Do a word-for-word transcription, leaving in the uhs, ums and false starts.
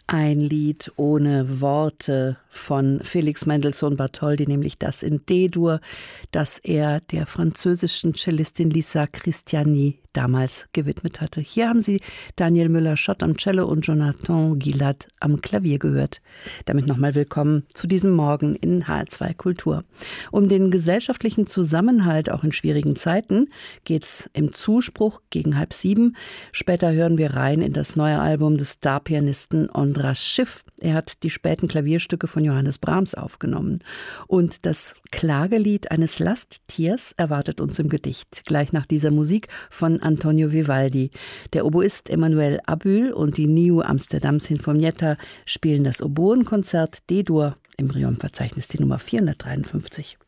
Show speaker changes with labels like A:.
A: Ein Lied ohne Worte von Felix Mendelssohn Bartholdy, nämlich das in D-Dur, das er der französischen Cellistin Lisa Christiani damals gewidmet hatte. Hier haben Sie Daniel Müller-Schott am Cello und Jonathan Guillat am Klavier gehört. Damit nochmal willkommen zu diesem Morgen in H R zwei Kultur. Um den gesellschaftlichen Zusammenhalt auch in schwierigen Zeiten geht's im Zuspruch gegen halb sieben. Später hören wir rein in das neue Album des Star-Pianisten Ondra Schiff. Er hat die späten Klavierstücke von Johannes Brahms aufgenommen. Und das Klagelied eines Lasttiers erwartet uns im Gedicht, gleich nach dieser Musik von Antonio Vivaldi. Der Oboist Emmanuel Abühl und die N I U Amsterdam Sinfonietta spielen das Oboenkonzert D-Dur im Brillon-Verzeichnis, die Nummer vierhundertdreiundfünfzig.